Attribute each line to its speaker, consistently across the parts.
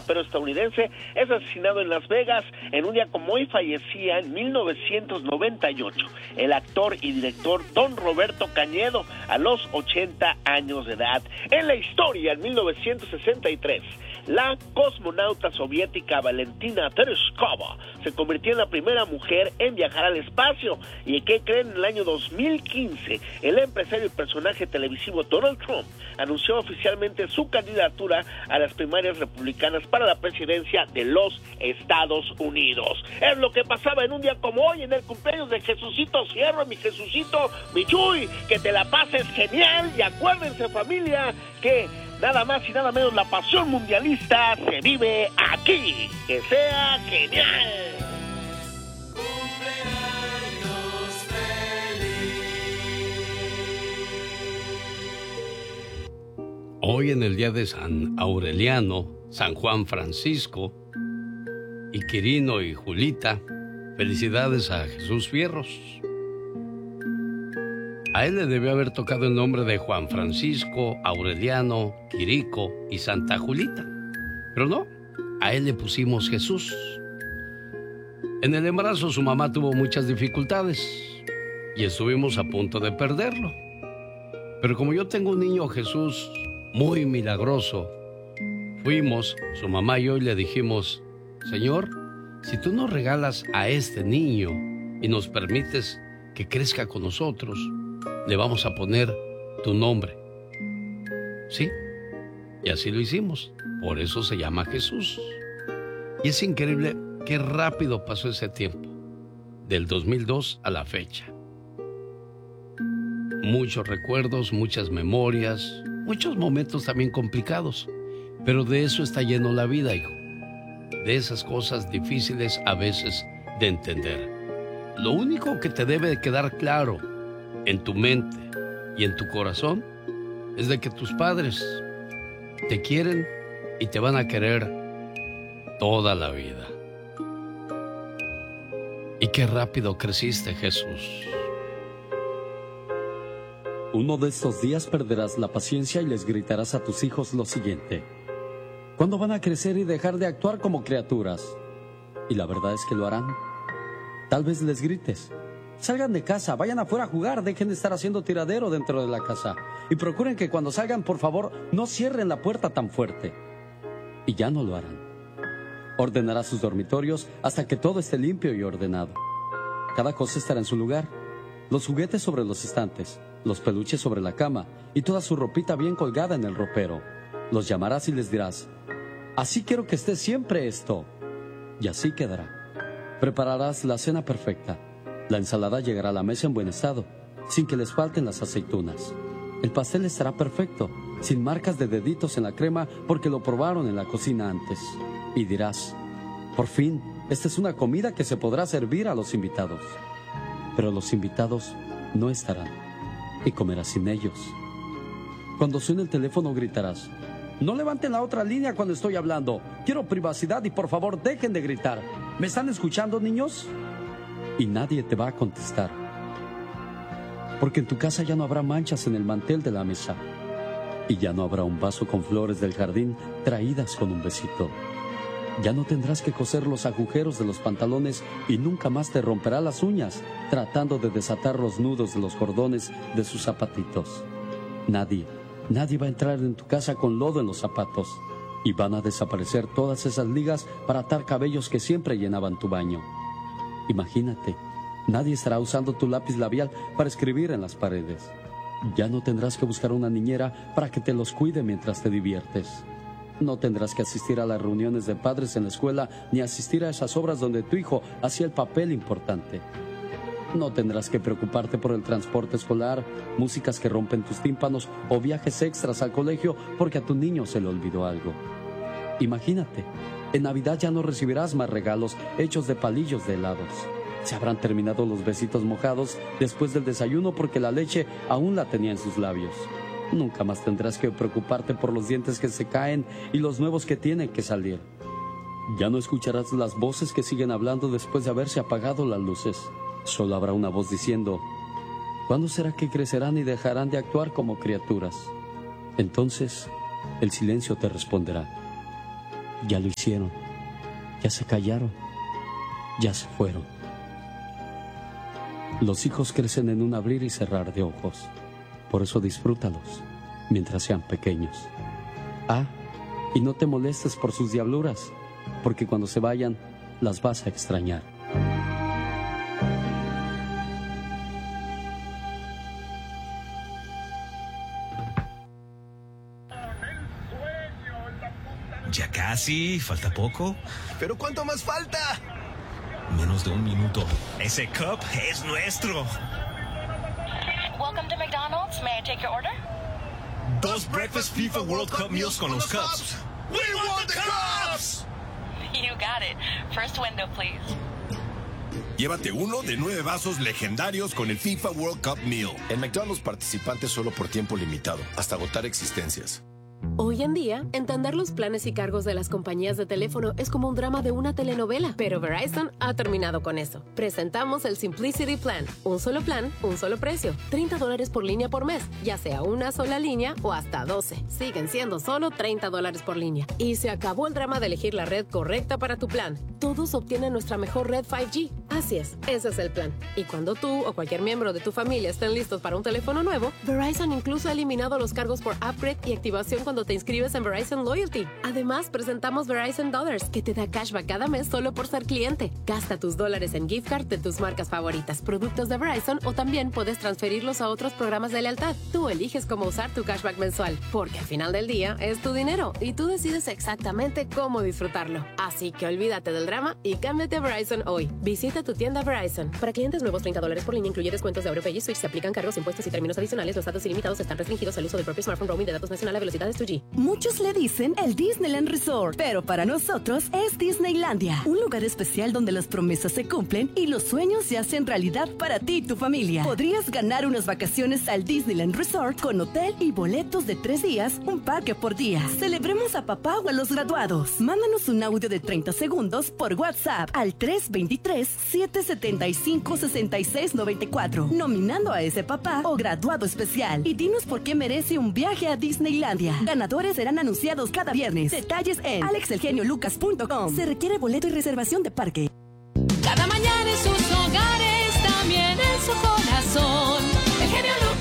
Speaker 1: rapero estadounidense, es asesinado en Las Vegas. En un día como hoy fallecía en 1998 el actor y director Don Roberto Cañedo a los 80 años de edad. En la historia, en 1963, la cosmonauta soviética Valentina Tereshkova se convirtió en la primera mujer en viajar al espacio. ¿Y qué creen? En el año 2015, el empresario y personaje televisivo Donald Trump anunció oficialmente su candidatura a las primarias republicanas para la presidencia de los Estados Unidos. Es lo que pasaba en un día como hoy, en el cumpleaños de Jesucito Sierra, mi Jesucito, mi Chuy, que te la pases genial, y acuérdense, familia, que nada más y nada menos la pasión mundialista se vive aquí. Que sea genial.
Speaker 2: Cumpleaños feliz.
Speaker 3: Hoy en el día de San Aureliano, San Juan Francisco y Quirino y Julita, felicidades a Jesús Fierros. A él le debió haber tocado el nombre de Juan Francisco, Aureliano, Quirico y Santa Julita. Pero no, a él le pusimos Jesús. En el embarazo su mamá tuvo muchas dificultades y estuvimos a punto de perderlo. Pero como yo tengo un niño Jesús muy milagroso, fuimos, su mamá y yo, y le dijimos: Señor, si tú nos regalas a este niño y nos permites que crezca con nosotros, le vamos a poner tu nombre. Sí, y así lo hicimos. Por eso se llama Jesús. Y es increíble qué rápido pasó ese tiempo, del 2002 a la fecha. Muchos recuerdos, muchas memorias, muchos momentos también complicados. Pero de eso está lleno la vida, hijo. De esas cosas difíciles a veces de entender. Lo único que te debe de quedar claro en tu mente y en tu corazón es de que tus padres te quieren y te van a querer toda la vida. Y qué rápido creciste, Jesús.
Speaker 4: Uno de estos días perderás la paciencia y les gritarás a tus hijos lo siguiente: ¿cuándo van a crecer y dejar de actuar como criaturas? Y la verdad es que lo harán. Tal vez les grites: salgan de casa, vayan afuera a jugar, dejen de estar haciendo tiradero dentro de la casa. Y procuren que cuando salgan, por favor, no cierren la puerta tan fuerte. Y ya no lo harán. Ordenará sus dormitorios hasta que todo esté limpio y ordenado. Cada cosa estará en su lugar. Los juguetes sobre los estantes, los peluches sobre la cama y toda su ropita bien colgada en el ropero. Los llamarás y les dirás: así quiero que esté siempre esto. Y así quedará. Prepararás la cena perfecta. La ensalada llegará a la mesa en buen estado, sin que les falten las aceitunas. El pastel estará perfecto, sin marcas de deditos en la crema porque lo probaron en la cocina antes. Y dirás: por fin, esta es una comida que se podrá servir a los invitados. Pero los invitados no estarán y comerás sin ellos. Cuando suene el teléfono gritarás: no levanten la otra línea cuando estoy hablando. Quiero privacidad y por favor dejen de gritar. ¿Me están escuchando, niños? Y nadie te va a contestar. Porque en tu casa ya no habrá manchas en el mantel de la mesa. Y ya no habrá un vaso con flores del jardín traídas con un besito. Ya no tendrás que coser los agujeros de los pantalones y nunca más te romperá las uñas tratando de desatar los nudos de los cordones de sus zapatitos. Nadie va a entrar en tu casa con lodo en los zapatos. Y van a desaparecer todas esas ligas para atar cabellos que siempre llenaban tu baño. Imagínate, nadie estará usando tu lápiz labial para escribir en las paredes. Ya no tendrás que buscar una niñera para que te los cuide mientras te diviertes. No tendrás que asistir a las reuniones de padres en la escuela ni asistir a esas obras donde tu hijo hacía el papel importante. No tendrás que preocuparte por el transporte escolar, músicas que rompen tus tímpanos o viajes extras al colegio porque a tu niño se le olvidó algo. Imagínate, en Navidad ya no recibirás más regalos hechos de palillos de helados. Se habrán terminado los besitos mojados después del desayuno porque la leche aún la tenía en sus labios. Nunca más tendrás que preocuparte por los dientes que se caen y los nuevos que tienen que salir. Ya no escucharás las voces que siguen hablando después de haberse apagado las luces. Solo habrá una voz diciendo: ¿cuándo será que crecerán y dejarán de actuar como criaturas? Entonces, el silencio te responderá: Ya lo hicieron. Ya se callaron. Ya se fueron. Los hijos crecen en un abrir y cerrar de ojos. Por eso disfrútalos mientras sean pequeños. Y no te molestes por sus diabluras, porque cuando se vayan, las vas a extrañar.
Speaker 5: Ya casi, falta poco.
Speaker 6: ¿Pero cuánto más falta?
Speaker 5: Menos de 1 minuto. Ese cup es nuestro.
Speaker 7: Welcome to McDonald's. May I take your order?
Speaker 5: 2 Breakfast FIFA World Cup meals con los cups.
Speaker 6: We want the cups!
Speaker 7: You got it. First window, please.
Speaker 6: Llévate uno de 9 vasos legendarios con el FIFA World Cup Meal. En McDonald's, participantes solo por tiempo limitado, hasta agotar existencias.
Speaker 8: Hoy en día, entender los planes y cargos de las compañías de teléfono es como un drama de una telenovela, pero Verizon ha terminado con eso. Presentamos el Simplicity Plan. Un solo plan, un solo precio. $30 por línea por mes, ya sea una sola línea o hasta 12. Siguen siendo solo $30 por línea. Y se acabó el drama de elegir la red correcta para tu plan. Todos obtienen nuestra mejor red 5G. Así es, ese es el plan. Y cuando tú o cualquier miembro de tu familia estén listos para un teléfono nuevo, Verizon incluso ha eliminado los cargos por upgrade y activación cuando te inscribes en Verizon Loyalty. Además, presentamos Verizon Dollars, que te da cashback cada mes solo por ser cliente. Gasta tus dólares en gift card de tus marcas favoritas, productos de Verizon, o también puedes transferirlos a otros programas de lealtad. Tú eliges cómo usar tu cashback mensual, porque al final del día es tu dinero y tú decides exactamente cómo disfrutarlo. Así que olvídate del drama y cámbiate a Verizon hoy. Visita tu tienda Verizon. Para clientes nuevos, $30 por línea incluye descuentos de AuroPay y Switch. Se aplican cargos, impuestos y términos adicionales. Los datos ilimitados están restringidos al uso del propio smartphone. Roaming de datos nacional a velocidades 2G.
Speaker 9: Muchos le dicen el Disneyland Resort, pero para nosotros es Disneylandia, un lugar especial donde las promesas se cumplen y los sueños se hacen realidad para ti y tu familia. Podrías ganar unas vacaciones al Disneyland Resort con hotel y boletos de 3 días, un parque por día. Celebremos a papá o a los graduados. Mándanos un audio de 30 segundos por WhatsApp al 323-775-6694, nominando a ese papá o graduado especial. Y dinos por qué merece un viaje a Disneylandia. Ganadores serán anunciados cada viernes. Detalles en alexelgeniolucas.com. Se requiere boleto y reservación de parque.
Speaker 2: Cada mañana en sus hogares, también en su corazón. El genio Lucas.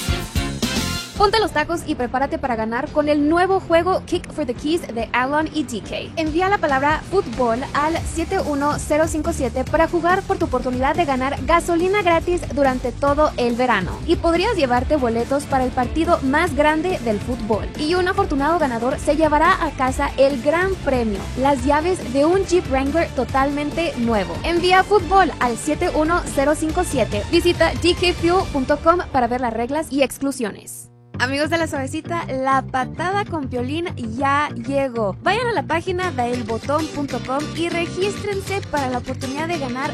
Speaker 10: Ponte los tacos y prepárate para ganar con el nuevo juego Kick for the Keys de Alon y DK. Envía la palabra fútbol al 71057 para jugar por tu oportunidad de ganar gasolina gratis durante todo el verano. Y podrías llevarte boletos para el partido más grande del fútbol. Y un afortunado ganador se llevará a casa el gran premio, las llaves de un Jeep Wrangler totalmente nuevo. Envía fútbol al 71057. Visita dkfuel.com para ver las reglas y exclusiones. Amigos de La Suavecita, la patada con Piolín ya llegó. Vayan a la página daelbotón.com y regístrense para la oportunidad de ganar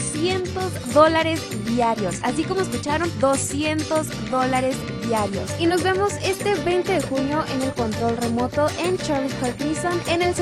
Speaker 10: $200 diarios. Así como escucharon, $200 diarios. Y nos vemos este 20 de junio en el control remoto en Charlie Clark Nissan en el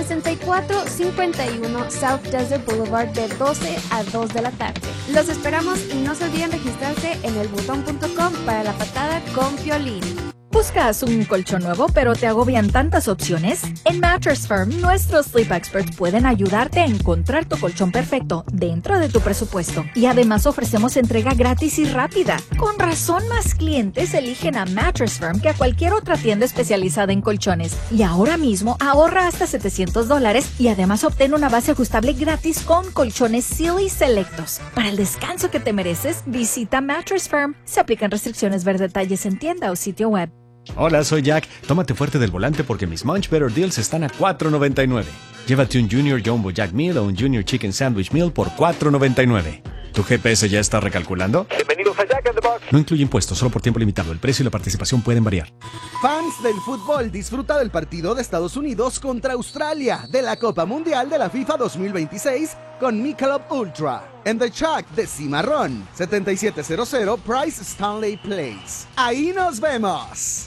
Speaker 10: 6451 South Desert Boulevard de 12 a 2 de la tarde. Los esperamos y no se olviden registrarse en elbotón.com para la patada con Piolín.
Speaker 11: ¿Buscas un colchón nuevo pero te agobian tantas opciones? En Mattress Firm, nuestros Sleep Experts pueden ayudarte a encontrar tu colchón perfecto dentro de tu presupuesto. Y además ofrecemos entrega gratis y rápida. Con razón, más clientes eligen a Mattress Firm que a cualquier otra tienda especializada en colchones. Y ahora mismo ahorra hasta $700 y además obtén una base ajustable gratis con colchones Sealy selectos. Para el descanso que te mereces, visita Mattress Firm. Se aplican restricciones. Ver detalles en tienda o sitio web.
Speaker 12: Hola, soy Jack. Tómate fuerte del volante porque mis Munch Better Deals están a $4.99. Llévate un Junior Jumbo Jack Meal o un Junior Chicken Sandwich Meal por $4.99. ¿Tu GPS ya está recalculando?
Speaker 13: Bienvenidos a Jack in the Box.
Speaker 12: No incluye impuestos, solo por tiempo limitado. El precio y la participación pueden variar.
Speaker 14: Fans del fútbol, disfruta del partido de Estados Unidos contra Australia de la Copa Mundial de la FIFA 2026 con Michelob Ultra. En The Shack de Cimarrón, 7700 Price Stanley Place. ¡Ahí nos vemos!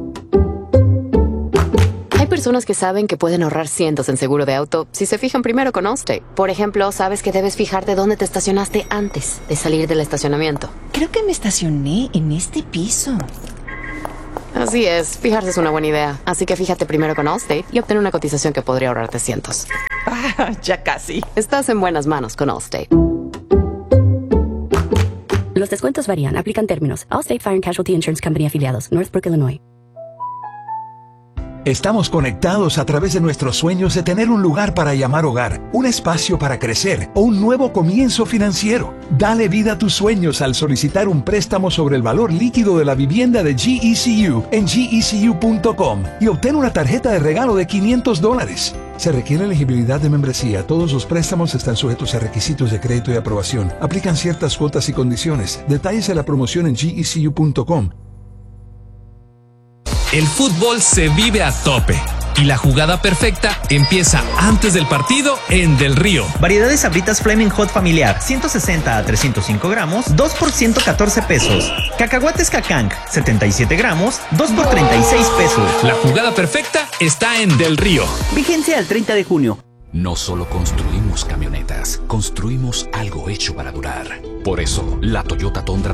Speaker 15: Hay personas que saben que pueden ahorrar cientos en seguro de auto si se fijan primero con Allstate. Por ejemplo, sabes que debes fijarte dónde te estacionaste antes de salir del estacionamiento.
Speaker 16: Creo que me estacioné en este piso.
Speaker 15: Así es, fijarse es una buena idea. Así que fíjate primero con Allstate y obtén una cotización que podría ahorrarte cientos.
Speaker 13: Ya casi.
Speaker 15: Estás en buenas manos con Allstate.
Speaker 16: Los descuentos varían, aplican términos. Allstate Fire and Casualty Insurance Company afiliados, Northbrook, Illinois.
Speaker 17: Estamos conectados a través de nuestros sueños de tener un lugar para llamar hogar, un espacio para crecer o un nuevo comienzo financiero. Dale vida a tus sueños al solicitar un préstamo sobre el valor líquido de la vivienda de GECU en gecu.com y obtén una tarjeta de regalo de $500. Se requiere elegibilidad de membresía. Todos los préstamos están sujetos a requisitos de crédito y aprobación. Aplican ciertas cuotas y condiciones. Detalles de la promoción en gecu.com.
Speaker 18: El fútbol se vive a tope y la jugada perfecta empieza antes del partido en Del Río.
Speaker 13: Variedades Sabritas Flaming Hot familiar, 160 a 305 gramos, 2 por 114 pesos. Cacahuates Cacanc, 77 gramos, 2 por 36 pesos.
Speaker 18: La jugada perfecta está en Del Río.
Speaker 13: Vigencia al 30 de junio.
Speaker 19: No solo construimos camionetas, construimos algo hecho para durar. Por eso, la Toyota Tundra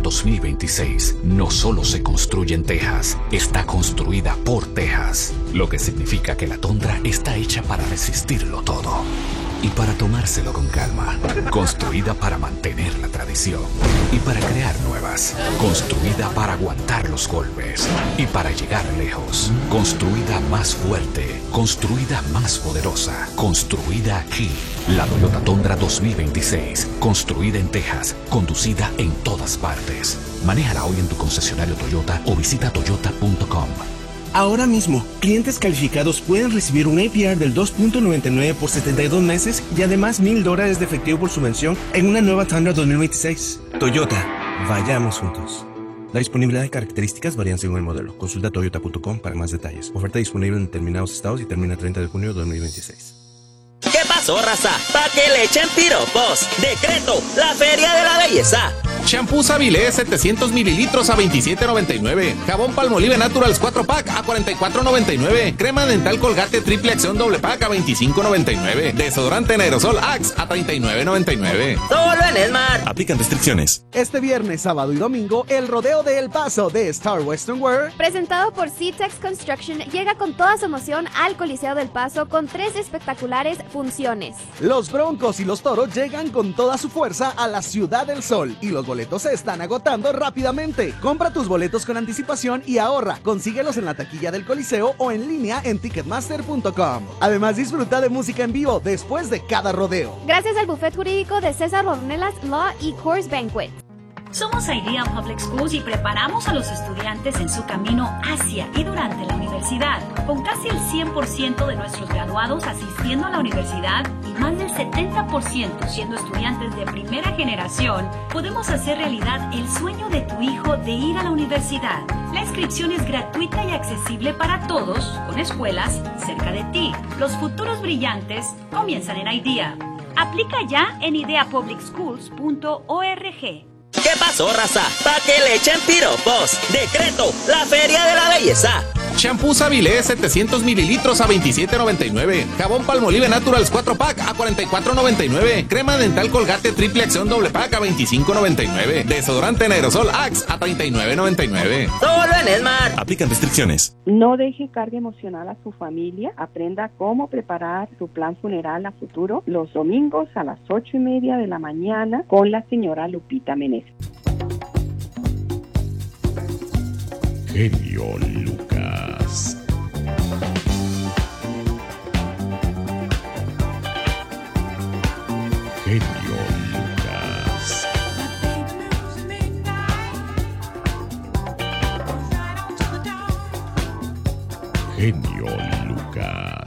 Speaker 19: 2026 no solo se construye en Texas, está construida por Texas. Lo que significa que la Tundra está hecha para resistirlo todo. Y para tomárselo con calma. Construida para mantener la tradición. Y para crear nuevas. Construida para aguantar los golpes. Y para llegar lejos. Construida más fuerte. Construida más poderosa. Construida aquí. La Toyota Tundra 2026. Construida en Texas. Conducida en todas partes. Manéjala hoy en tu concesionario Toyota o visita toyota.com.
Speaker 20: Ahora mismo, clientes calificados pueden recibir un APR del 2.99 por 72 meses y además $1,000 de efectivo por subvención en una nueva Tundra 2026. Toyota, vayamos juntos. La disponibilidad de características varían según el modelo. Consulta toyota.com para más detalles. Oferta disponible en determinados estados y termina el 30 de junio de 2026.
Speaker 21: ¿Qué pasó, raza? Pa' que le echen piropos. Decreto, la Feria de la Belleza.
Speaker 22: Shampoo Savilé 700 mililitros a $27.99. Jabón Palmolive Naturals 4 pack a $44.99. Crema dental Colgate triple acción doble pack a $25.99. Desodorante en aerosol Axe a $39.99.
Speaker 21: Solo en el mar.
Speaker 14: Aplican restricciones. Este viernes, sábado y domingo, el rodeo de El Paso de Star Western Wear,
Speaker 10: presentado por C-Tex Construction, llega con toda su emoción al Coliseo del Paso con 3 espectaculares funciones.
Speaker 14: Los Broncos y los Toros llegan con toda su fuerza a la Ciudad del Sol y los boletos se están agotando rápidamente. Compra tus boletos con anticipación y ahorra. Consíguelos en la taquilla del Coliseo o en línea en ticketmaster.com. Además, disfruta de música en vivo después de cada rodeo.
Speaker 10: Gracias al bufet jurídico de César Ornelas Law y Coors Banquet.
Speaker 23: Somos Idea Public Schools y preparamos a los estudiantes en su camino hacia y durante la universidad. Con casi el 100% de nuestros graduados asistiendo a la universidad y más del 70% siendo estudiantes de primera generación, podemos hacer realidad el sueño de tu hijo de ir a la universidad. La inscripción es gratuita y accesible para todos, con escuelas cerca de ti. Los futuros brillantes comienzan en Idea. Aplica ya en ideapublicschools.org.
Speaker 21: ¿Qué pasó, raza? Pa' que le echen piropos. Decreto, la Feria de la Belleza.
Speaker 22: Shampoo Savilé 700 mililitros a $27.99. Jabón Palmolive Naturals 4 pack a $44.99. Crema dental Colgate triple acción doble pack a $25.99. Desodorante en aerosol Axe a $39.99.
Speaker 21: Solo en el mar.
Speaker 14: Aplican restricciones.
Speaker 24: No deje carga emocional a su familia. Aprenda cómo preparar su plan funeral a futuro los domingos a las 8:30 de la mañana con la señora Lupita Meneses.
Speaker 25: Genio Lucas. Genio Lucas. Genio